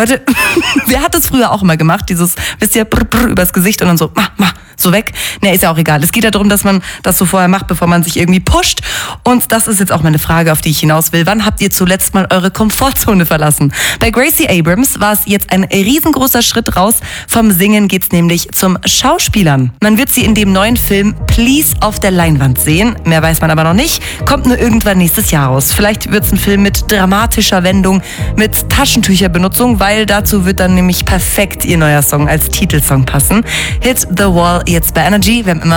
Leute, wer hat das früher auch immer gemacht? Dieses, wisst ihr, übers Gesicht und dann so, so weg. Ne, ist ja auch egal. Es geht ja darum, dass man das so vorher macht, bevor man sich irgendwie pusht. Und das ist jetzt auch meine Frage, auf die ich hinaus will. Wann habt ihr zuletzt mal eure Komfortzone verlassen? Bei Gracie Abrams war es jetzt ein riesengroßer Schritt raus. Vom Singen geht's nämlich zum Schauspielern. Man wird sie in dem neuen Film Please auf der Leinwand sehen. Mehr weiß man aber noch nicht. Kommt nur irgendwann nächstes Jahr raus. Vielleicht wird's ein Film mit dramatischer Wendung, mit Taschentücherbenutzung, weil dazu wird dann nämlich perfekt ihr neuer Song als Titelsong passen. Hit the Wall jetzt bei Energy. Wir haben immer